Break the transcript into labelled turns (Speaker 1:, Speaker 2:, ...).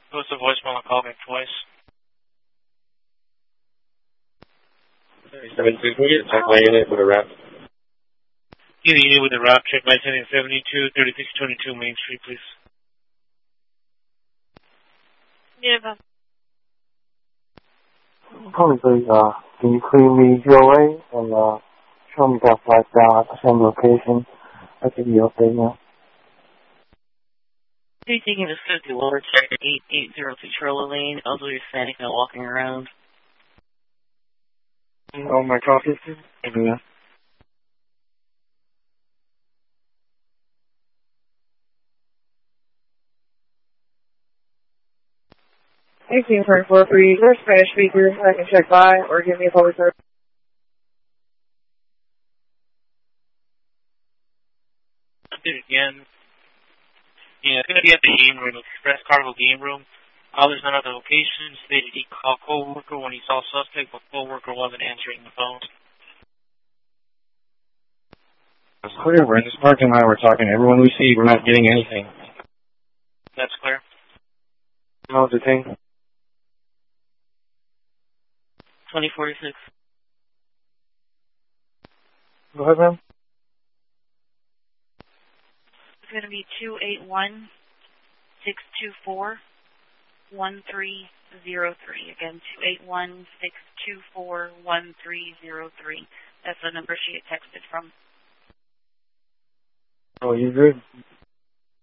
Speaker 1: Goes to voicemail and call back twice.
Speaker 2: 72, can we get check my unit with a rep?
Speaker 1: Get a unit with a rep. Check my 72, 3622 Main Street, please.
Speaker 3: Yeah,
Speaker 4: Probably, can you clean the GOA and show me that flight down at the same location? I can be okay now.
Speaker 3: taking the 50 lower check 8803 Trilla Lane, elderly Hispanic not walking around.
Speaker 4: Oh, my coffee? Yeah.
Speaker 5: 1824 for user, Spanish speaker. I can check by or give me a public service.
Speaker 1: Do it again. Yeah, it's going to be at the game room, Express Cargo game room. There's none other location. Stated he called co-worker when he saw suspect, but co-worker wasn't answering the phone.
Speaker 2: It's clear. We're in this parking lot. We're talking to everyone we see. We're not getting anything.
Speaker 1: That's clear.
Speaker 4: No, the thing.
Speaker 3: 2046.
Speaker 4: Go ahead, ma'am.
Speaker 3: It's going to be 281-624-1303. Again, 281-624-1303. That's the number she had texted from.
Speaker 4: Oh, you good?